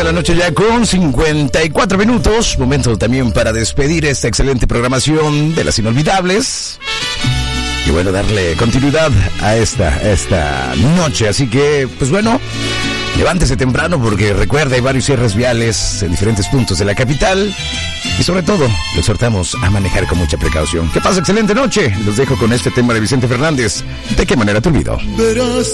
de la noche ya con 54 minutos. Momento también para despedir esta excelente programación de las inolvidables. Y bueno, darle continuidad a esta noche. Así que, pues bueno, levántese temprano porque recuerda, hay varios cierres viales en diferentes puntos de la capital. Y sobre todo, lo exhortamos a manejar con mucha precaución. Que pase excelente noche. Los dejo con este tema de Vicente Fernández. ¿De qué manera te olvido?